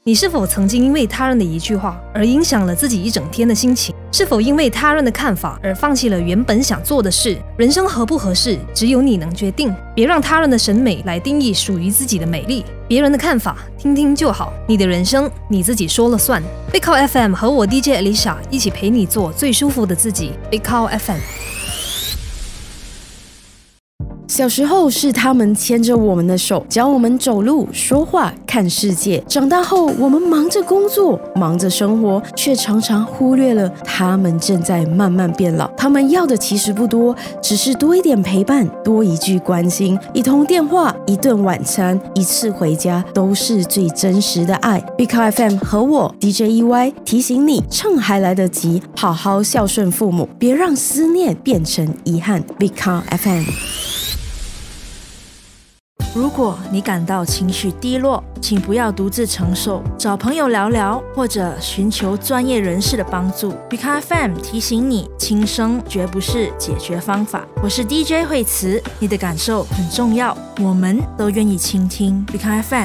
你是否曾经因为他人的一句话而影响了自己一整天的心情？是否因为他人的看法而放弃了原本想做的事？人生合不合适，只有你能决定。别让他人的审美来定义属于自己的美丽。别人的看法听听就好，你的人生你自己说了算。Big Cow FM 和我 DJ Alicia 一起陪你做最舒服的自己。Big Cow FM。 小时候是他们牵着我们的手，教我们走路、说话、看世界。长大后，我们忙着工作，忙着生活，却常常忽略了他们正在慢慢变老。他们要的其实不多，只是多一点陪伴，多一句关心，一通电话，一顿晚餐，一次回家，都是最真实的爱。Big Cow FM 和我 DJ EY 提醒你，趁还来得及，好好孝顺父母，别让思念变成遗憾。Big Cow FM。 如果你感到情绪低落，请不要独自承受，找朋友聊聊，或者寻求专业人士的帮助。Big Cow FM 提醒你，轻生绝不是解决方法。我是 DJ 惠慈，你的感受很重要，我们都愿意倾听。Big Cow FM。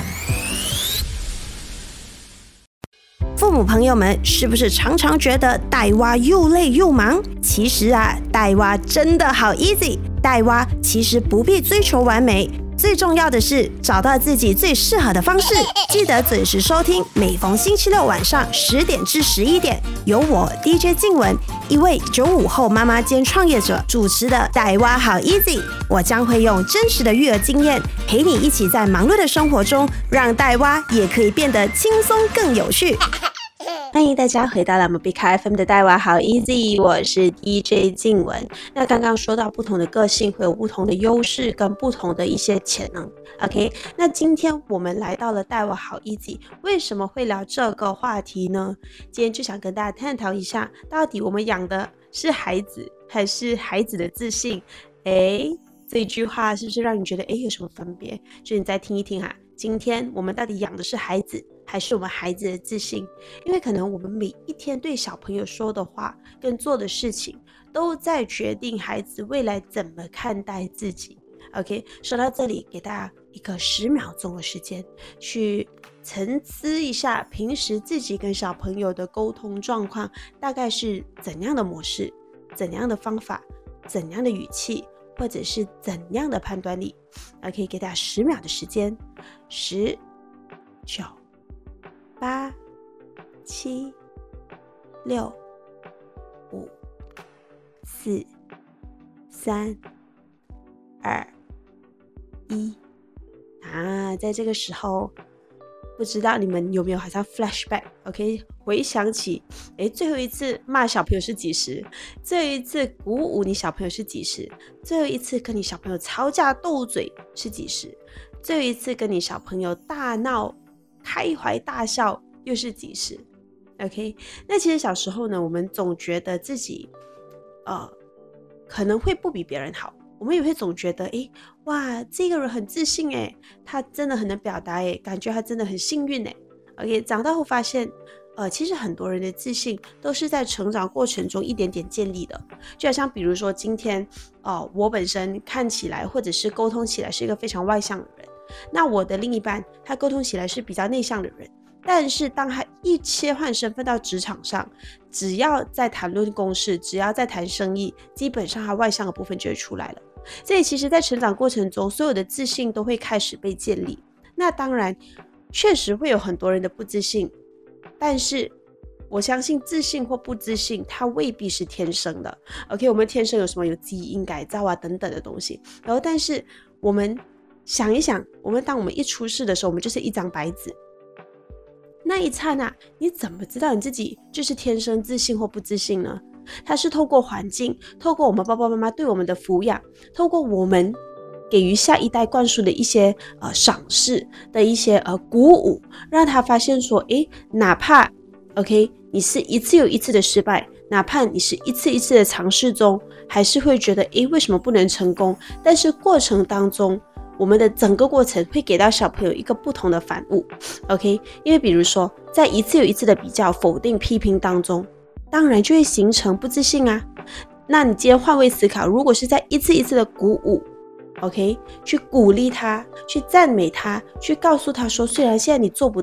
父母朋友们是不是常常觉得带娃又累又忙？其实啊，带娃真的好 easy。带娃其实不必追求完美，最重要的是找到自己最适合的方式。记得准时收听，每逢星期六晚上10点至11点，由我 DJ 静雯，一位95后妈妈兼创业者主持的带娃好 easy。我将会用真实的育儿经验，陪你一起在忙碌的生活中，让带娃也可以变得轻松更有趣。欢迎大家回到了我们 Big Cow FM 的带娃好 easy， 我是 DJ 静雯。那刚刚说到不同的个性会有不同的优势跟不同的一些潜能 OK， 那今天我们来到了带娃好 easy， 为什么会聊这个话题呢？今天就想跟大家探讨一下，到底我们养的是孩子还是孩子的自信？这句话是不是让你觉得有什么分别？就你再听一听哈，今天我们到底养的是孩子还是我们孩子的自信？因为可能我们每一天对小朋友说的话跟做的事情都在决定孩子未来怎么看待自己。 OK， 说到这里给大家一个10秒钟的时间去沉思一下，平时自己跟小朋友的沟通状况大概是怎样的模式，怎样的方法，怎样的语气，或者是怎样的判断力。 OK， 给大家10秒的时间。10、9、8、7、6、5、4、3、2、1。在这个时候不知道你们有没有好像 flashback OK， 回想起最后一次骂小朋友是几时，最后一次鼓舞你小朋友是几时，最后一次跟你小朋友吵架斗嘴是几时，最后一次跟你小朋友大闹开怀大笑又是几时。 OK， 那其实小时候呢，我们总觉得自己可能会不比别人好，我们也会总觉得哇，这个人很自信他真的很能表达感觉他真的很幸运OK， 长大后发现其实很多人的自信都是在成长过程中一点点建立的。就好像比如说今天我本身看起来或者是沟通起来是一个非常外向的人，那我的另一半他沟通起来是比较内向的人，但是当他一切换身份到职场上，只要在谈论公事，只要在谈生意，基本上他外向的部分就会出来了。所以其实在成长过程中，所有的自信都会开始被建立。那当然确实会有很多人的不自信，但是我相信自信或不自信它未必是天生的。 OK， 我们天生有什么有基因改造等等的东西，然后但是我们想一想，当我们一出世的时候，我们就是一张白纸，那一刹那你怎么知道你自己就是天生自信或不自信呢？它是透过环境，透过我们爸爸妈妈对我们的抚养，透过我们给予下一代灌输的一些赏识的一些鼓舞，让他发现说哪怕 OK 你是一次又一次的失败，哪怕你是一次一次的尝试中还是会觉得为什么不能成功，但是过程当中我们的整个过程会给到小朋友一个不同的反悟 OK， 因为比如说在一次又一次的比较否定批评当中，当然就会形成不自信啊。那你今天换位思考，如果是在一次一次的鼓舞 OK， 去鼓励他，去赞美他，去告诉他说虽然现在你做不